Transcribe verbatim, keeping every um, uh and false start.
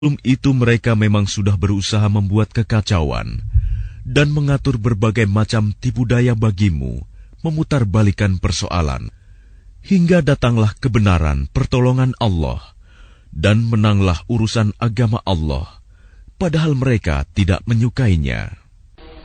Sebelum itu mereka memang sudah berusaha membuat kekacauan dan mengatur berbagai macam tipu daya bagimu, memutarbalikan persoalan, hingga datanglah kebenaran pertolongan Allah, dan menanglah urusan agama Allah, padahal mereka tidak menyukainya.